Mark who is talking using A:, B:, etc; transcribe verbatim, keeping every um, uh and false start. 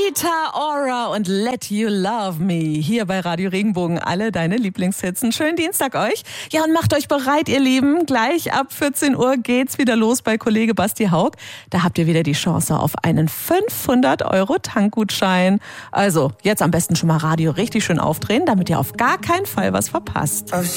A: Rita Ora und Let You Love Me. Hier bei Radio Regenbogen alle deine Lieblingshits. Einen schönen Dienstag euch. Ja, und macht euch bereit, ihr Lieben. Gleich ab vierzehn Uhr geht's wieder los bei Kollege Basti Haug. Da habt ihr wieder die Chance auf einen fünfhundert Euro Tankgutschein. Also, jetzt am besten schon mal Radio richtig schön aufdrehen, damit ihr auf gar keinen Fall was verpasst.